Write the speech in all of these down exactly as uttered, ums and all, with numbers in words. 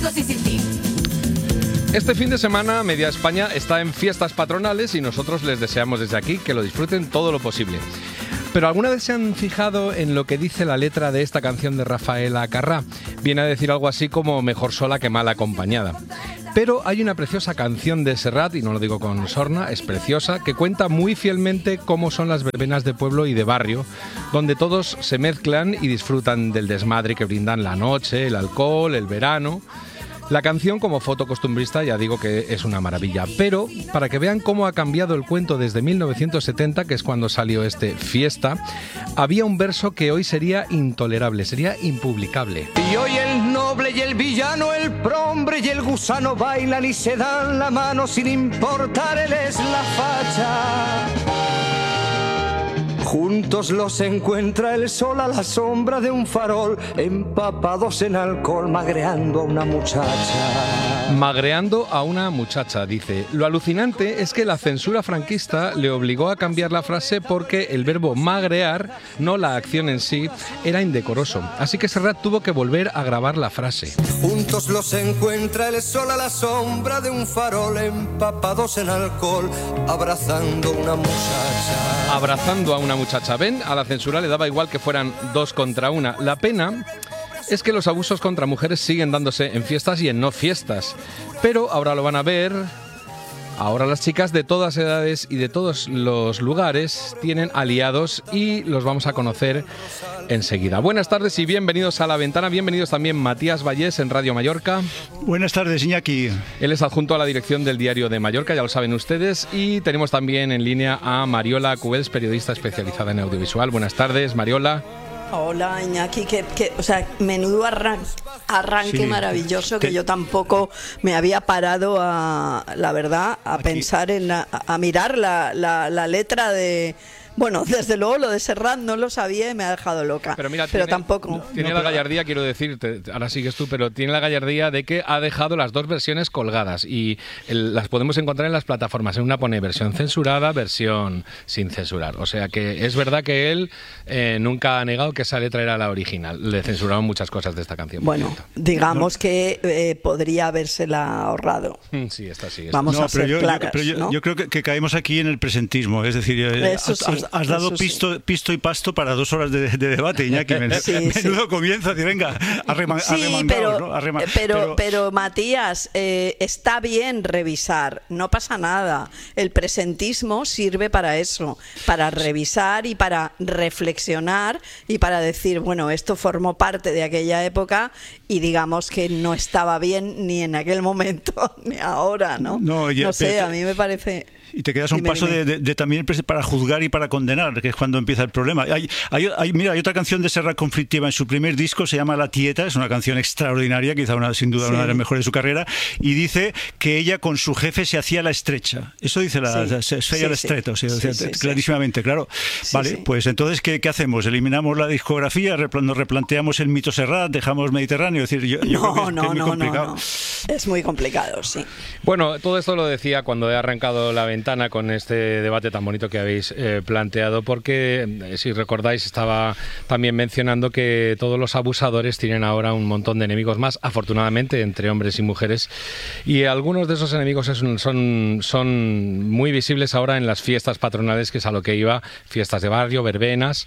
y sin ti. Este fin de semana, Media España está en fiestas patronales y nosotros les deseamos desde aquí que lo disfruten todo lo posible. Pero ¿alguna vez se han fijado en lo que dice la letra de esta canción de Rafaela Carrà? Viene a decir algo así como mejor sola que mal acompañada. Pero hay una preciosa canción de Serrat, y no lo digo con sorna, es preciosa, que cuenta muy fielmente cómo son las verbenas de pueblo y de barrio, donde todos se mezclan y disfrutan del desmadre que brindan la noche, el alcohol, el verano. La canción, como foto costumbrista, ya digo que es una maravilla, pero para que vean cómo ha cambiado el cuento desde mil novecientos setenta, que es cuando salió este Fiesta, había un verso que hoy sería intolerable, sería impublicable. Y hoy el noble y el villano, el prombre y el gusano bailan y se dan la mano sin importar él es la facha. Juntos los encuentra el sol a la sombra de un farol, empapados en alcohol, magreando a una muchacha. Magreando a una muchacha, dice. Lo alucinante es que la censura franquista le obligó a cambiar la frase porque el verbo magrear, no la acción en sí, era indecoroso. Así que Serrat tuvo que volver a grabar la frase. Juntos los encuentra el sol a la sombra de un farol, empapados en alcohol, abrazando a una muchacha. Abrazando a una muchacha. Ven, a la censura le daba igual que fueran dos contra una. La pena es que los abusos contra mujeres siguen dándose en fiestas y en no fiestas. Pero ahora lo van a ver. Ahora las chicas de todas edades y de todos los lugares tienen aliados y los vamos a conocer enseguida. Buenas tardes y bienvenidos a La Ventana. Bienvenidos también Matías Vallés en Radio Mallorca. Buenas tardes, Iñaki. Él es adjunto a la dirección del Diario de Mallorca, ya lo saben ustedes. Y tenemos también en línea a Mariola Cubells, periodista especializada en audiovisual. Buenas tardes, Mariola. Hola, Iñaki, que, que, o sea, menudo arranque, arranque sí. maravilloso que Te... yo tampoco me había parado a, la verdad, a Aquí. pensar en, a, a mirar la, la, la letra de... Bueno, desde luego lo de Serrat no lo sabía y me ha dejado loca, pero, mira, pero tiene, tampoco. Tiene no, la pero... gallardía, quiero decirte, ahora sigues tú, pero tiene la gallardía de que ha dejado las dos versiones colgadas y el, las podemos encontrar en las plataformas. En una pone versión censurada, versión sin censurar. O sea que es verdad que él eh, nunca ha negado que esa letra era la original. Le censuraron muchas cosas de esta canción. Bueno, digamos no. que eh, podría habérsela ahorrado. Sí, esta sí. Esta. Vamos no, a ser yo, claras, yo, pero yo, ¿no? yo creo que, que caemos aquí en el presentismo, es decir, Eso has, sí. has, has dado pisto, sí. pisto y pasto para dos horas de, de debate, Iñaki. Men, sí, menudo sí. comienzo, decir, venga, arrema, sí, arremangaos, pero, ¿no? Arrema, pero, pero, pero Matías, eh, está bien revisar, no pasa nada. El presentismo sirve para eso, para revisar y para reflexionar y para decir, bueno, esto formó parte de aquella época y digamos que no estaba bien ni en aquel momento ni ahora, ¿no? No, oye, no sé, pero, a mí me parece... Y te quedas un dime, paso dime. De, de, de también para juzgar y para condenar, que es cuando empieza el problema. Hay, hay, hay, mira, hay otra canción de Serrat conflictiva en su primer disco, se llama La Tieta, es una canción extraordinaria, quizá una, sin duda sí. una de las mejores de su carrera, y dice que ella con su jefe se hacía la estrecha. Eso dice la, sí. la se, se sí, la estrecha, sí. o sea, sí, sí, clarísimamente, sí. claro. Sí, vale, sí. pues entonces, ¿qué, ¿qué hacemos? ¿Eliminamos la discografía? ¿Nos replanteamos el mito Serrat? ¿Dejamos Mediterráneo? Es decir, yo, yo no, creo que, no, que es muy no, complicado. No, no. Es muy complicado, sí. Bueno, todo esto lo decía cuando he arrancado La Ventana con este debate tan bonito que habéis eh, planteado, porque eh, si recordáis estaba también mencionando que todos los abusadores tienen ahora un montón de enemigos más, afortunadamente entre hombres y mujeres, y algunos de esos enemigos son, son, son muy visibles ahora en las fiestas patronales, que es a lo que iba, fiestas de barrio, verbenas.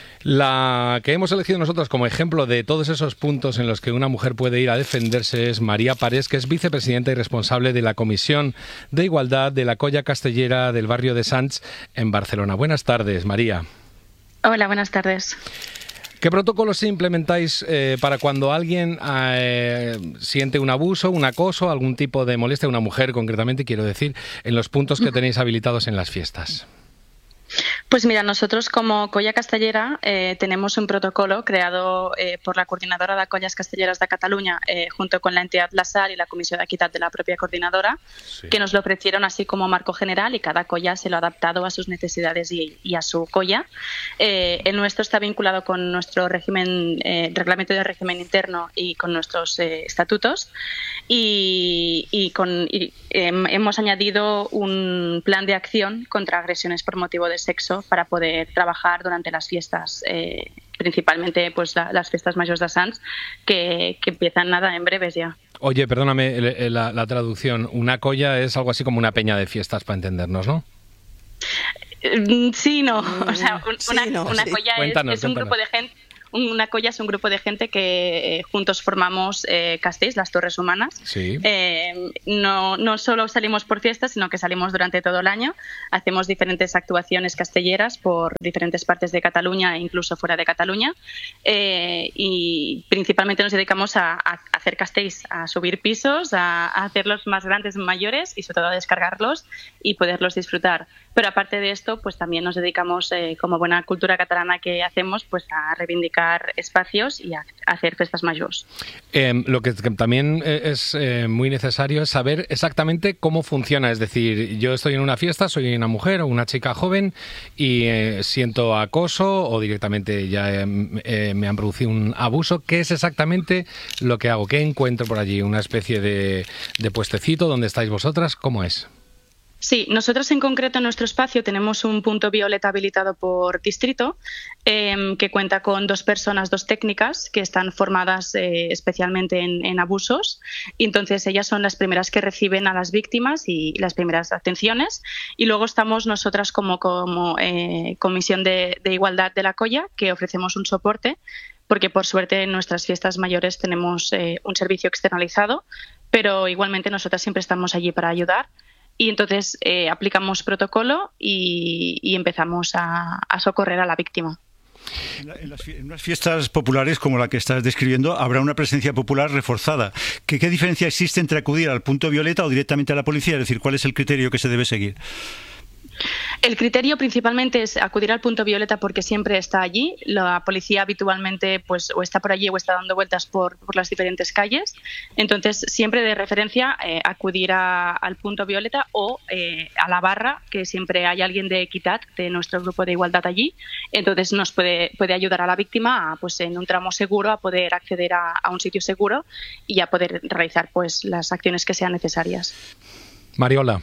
La que hemos elegido nosotros como ejemplo de todos esos puntos en los que una mujer puede ir a defenderse es María Parés, que es vicepresidenta y responsable de la Comisión de Igualdad de la Colla Castellera del barrio de Sants en Barcelona. Buenas tardes, María. Hola, buenas tardes. ¿Qué protocolos implementáis eh, para cuando alguien eh, siente un abuso, un acoso, algún tipo de molestia, una mujer concretamente, quiero decir, en los puntos que tenéis habilitados en las fiestas? Pues mira, nosotros como Colla Castellera eh, tenemos un protocolo creado eh, por la Coordinadora de Collas Castelleras de Cataluña eh, junto con la entidad La Sal y la Comisión de Equidad de la propia coordinadora, sí. que nos lo ofrecieron así como marco general y cada colla se lo ha adaptado a sus necesidades y, y a su colla. Eh, el nuestro está vinculado con nuestro régimen, eh, reglamento de régimen interno y con nuestros eh, estatutos y, y, con, y eh, hemos añadido un plan de acción contra agresiones por motivo de sexo para poder trabajar durante las fiestas, eh, principalmente pues la, las fiestas mayores de Sants, que, que empiezan nada en breves ya. Oye, perdóname la, la traducción. Una colla es algo así como una peña de fiestas, para entendernos, ¿no? Sí, no. O sea, un, sí, una, no, una sí. colla Cuéntanos, es, es un cuéntanos. grupo de gente. Una colla es un grupo de gente que eh, juntos formamos eh, Castells, las Torres Humanas. Sí. Eh, no, no solo salimos por fiestas, sino que salimos durante todo el año. Hacemos diferentes actuaciones castelleras por diferentes partes de Cataluña e incluso fuera de Cataluña. Eh, y principalmente nos dedicamos a, a hacer castells, a subir pisos, a, a hacerlos más grandes, mayores y sobre todo a descargarlos y poderlos disfrutar. Pero aparte de esto, pues también nos dedicamos, eh, como buena cultura catalana que hacemos, pues a reivindicar espacios y a hacer fiestas mayores. Eh, lo que también es eh, muy necesario es saber exactamente cómo funciona. Es decir, yo estoy en una fiesta, soy una mujer o una chica joven y eh, siento acoso o directamente ya eh, eh, me han producido un abuso. ¿Qué es exactamente lo que hago? ¿Qué encuentro por allí? ¿Una especie de, de puestecito donde estáis vosotras? ¿Cómo es? Sí, nosotros en concreto en nuestro espacio tenemos un punto violeta habilitado por distrito eh, que cuenta con dos personas, dos técnicas que están formadas eh, especialmente en, en abusos y entonces ellas son las primeras que reciben a las víctimas y las primeras atenciones y luego estamos nosotras como, como eh, Comisión de, de Igualdad de la Colla que ofrecemos un soporte porque por suerte en nuestras fiestas mayores tenemos eh, un servicio externalizado, pero igualmente nosotras siempre estamos allí para ayudar. Y entonces eh, aplicamos protocolo y, y empezamos a, a socorrer a la víctima. En, la, en, las, en unas fiestas populares como la que estás describiendo habrá una presencia popular reforzada. ¿Qué, ¿Qué diferencia existe entre acudir al punto violeta o directamente a la policía? Es decir, ¿cuál es el criterio que se debe seguir? El criterio principalmente es acudir al punto violeta porque siempre está allí. La policía habitualmente pues o está por allí o está dando vueltas por, por las diferentes calles. Entonces, siempre de referencia eh, acudir a, al punto violeta o eh, a la barra, que siempre hay alguien de Equitat, de nuestro grupo de igualdad allí. Entonces, nos puede, puede ayudar a la víctima a, pues, en un tramo seguro a poder acceder a, a un sitio seguro y a poder realizar pues las acciones que sean necesarias. Mariola.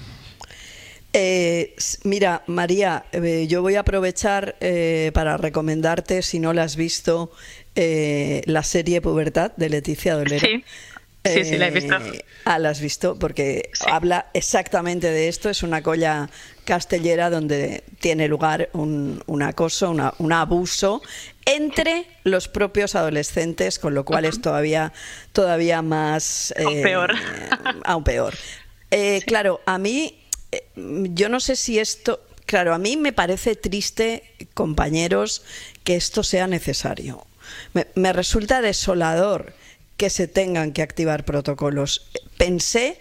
Eh, mira, María, eh, yo voy a aprovechar eh, para recomendarte, si no la has visto, eh, la serie Pubertad de Leticia Dolera. Sí, sí, sí, la he visto. Eh, ah, la has visto, porque sí. habla exactamente de esto. Es una colla castellera donde tiene lugar un, un acoso, una, un abuso entre los propios adolescentes, con lo cual uh-huh. es todavía, todavía más... Eh, aún peor. aún peor. Eh, sí. Claro, a mí... Yo no sé si esto... Claro, a mí me parece triste, compañeros, que esto sea necesario. Me, me resulta desolador que se tengan que activar protocolos. Pensé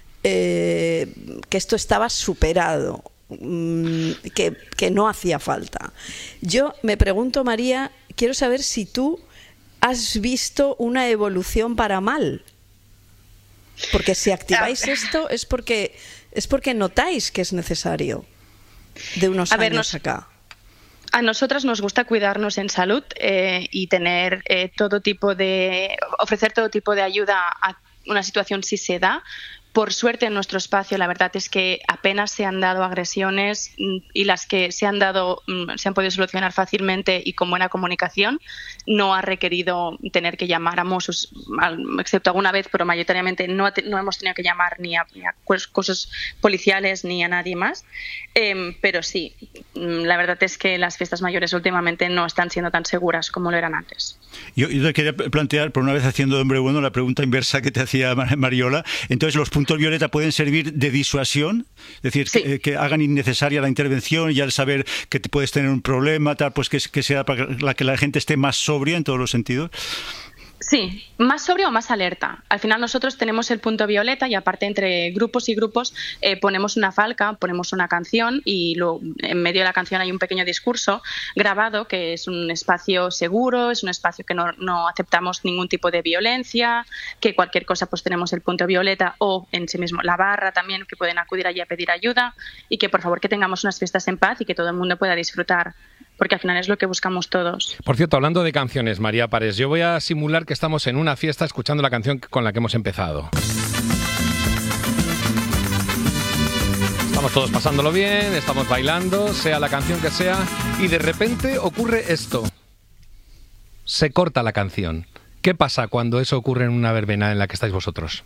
eh, que esto estaba superado, mmm, que, que no hacía falta. Yo me pregunto, María, quiero saber si tú has visto una evolución para mal. Porque si activáis esto es porque... es porque notáis que es necesario de unos a años ver, nos, acá. A nosotras nos gusta cuidarnos en salud eh, y tener eh, todo tipo de, ofrecer todo tipo de ayuda a una situación si se da. Por suerte en nuestro espacio la verdad es que apenas se han dado agresiones y las que se han dado se han podido solucionar fácilmente y con buena comunicación. No ha requerido tener que llamar a Mossos, excepto alguna vez, pero mayoritariamente no, no hemos tenido que llamar ni a, ni a cosas policiales ni a nadie más. Eh, pero sí, la verdad es que las fiestas mayores últimamente no están siendo tan seguras como lo eran antes. Yo, yo te quería plantear, por una vez haciendo de hombre bueno, la pregunta inversa que te hacía Mariola. Entonces, ¿los puntos violeta pueden servir de disuasión? Es decir, sí. que, que hagan innecesaria la intervención y al saber que te puedes tener un problema, tal, pues que, que sea para la que la gente esté más sobria en todos los sentidos. Sí, más sobria o más alerta. Al final nosotros tenemos el punto violeta y aparte entre grupos y grupos eh, ponemos una falca, ponemos una canción y lo, en medio de la canción hay un pequeño discurso grabado que es un espacio seguro, es un espacio que no, no aceptamos ningún tipo de violencia, que cualquier cosa pues tenemos el punto violeta o en sí mismo la barra también que pueden acudir allí a pedir ayuda y que por favor que tengamos unas fiestas en paz y que todo el mundo pueda disfrutar. Porque al final es lo que buscamos todos. Por cierto, hablando de canciones, María Pares, yo voy a simular que estamos en una fiesta escuchando la canción con la que hemos empezado. Estamos todos pasándolo bien, estamos bailando, sea la canción que sea, y de repente ocurre esto. Se corta la canción. ¿Qué pasa cuando eso ocurre en una verbena en la que estáis vosotros?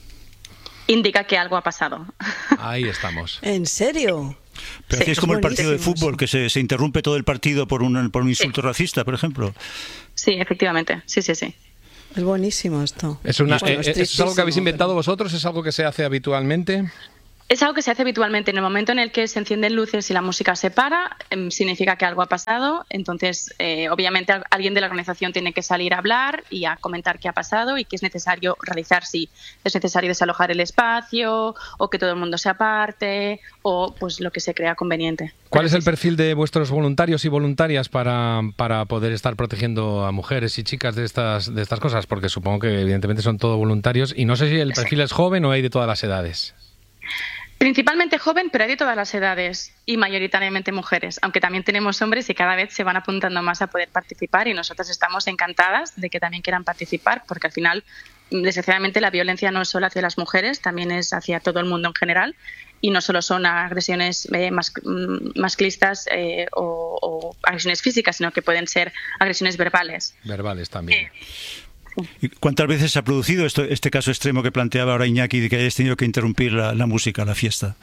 Indica que algo ha pasado. Ahí estamos. ¿En serio? Pero Sí, así es es como el partido de buenísimo fútbol, eso. que se, se interrumpe todo el partido por un, por un insulto Sí. racista, por ejemplo. Sí, efectivamente. Sí, sí, sí. Es buenísimo esto. ¿Es, una, Bueno, eh, es ¿eso es algo que habéis tristísimo, inventado pero- vosotros? ¿Es algo que se hace habitualmente? Es algo que se hace habitualmente. En el momento en el que se encienden luces y la música se para, em, significa que algo ha pasado. Entonces, eh, obviamente, al- alguien de la organización tiene que salir a hablar y a comentar qué ha pasado y qué es necesario realizar. Si es necesario desalojar el espacio o que todo el mundo se aparte o pues lo que se crea conveniente. ¿Cuál Pero es sí, el sí. perfil de vuestros voluntarios y voluntarias para, para poder estar protegiendo a mujeres y chicas de estas, de estas cosas? Porque supongo que evidentemente son todos voluntarios y no sé si el perfil es joven o hay de todas las edades. Principalmente joven, pero hay de todas las edades y mayoritariamente mujeres, aunque también tenemos hombres y cada vez se van apuntando más a poder participar y nosotras estamos encantadas de que también quieran participar porque al final, desgraciadamente, la violencia no es solo hacia las mujeres, también es hacia todo el mundo en general y no solo son agresiones eh, mas, masclistas eh, o, o agresiones físicas, sino que pueden ser agresiones verbales. Verbales también. ¿Y cuántas veces se ha producido esto, este caso extremo que planteaba ahora Iñaki, de que hayáis tenido que interrumpir la, la música, la fiesta?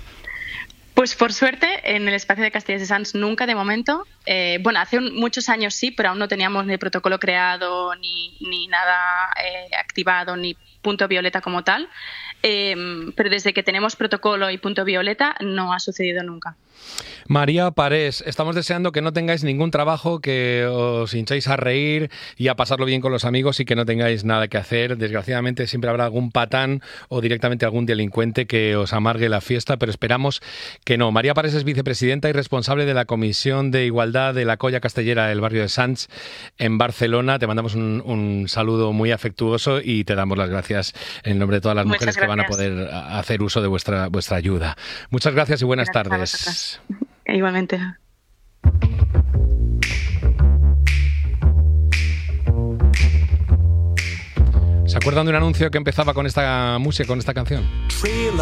Pues por suerte, en el espacio de Castellers de Sants nunca de momento. Eh, bueno, hace un- muchos años sí, pero aún no teníamos ni el protocolo creado, ni, ni nada eh, activado, ni punto violeta como tal. Eh, pero desde que tenemos protocolo y punto violeta no ha sucedido nunca. María Parés, estamos deseando que no tengáis ningún trabajo, que os hinchéis a reír y a pasarlo bien con los amigos y que no tengáis nada que hacer. Desgraciadamente siempre habrá algún patán o directamente algún delincuente que os amargue la fiesta, pero esperamos que no. María Parés es vicepresidenta y responsable de la Comisión de Igualdad de la Colla Castellera del barrio de Sants en Barcelona. Te mandamos un, un saludo muy afectuoso y te damos las gracias en nombre de todas las Muchas mujeres que van a gracias. poder hacer uso de vuestra, vuestra ayuda. Muchas gracias y buenas Gracias a tardes. vosotras. Igualmente. ¿Se acuerdan de un anuncio que empezaba con esta música, con esta canción?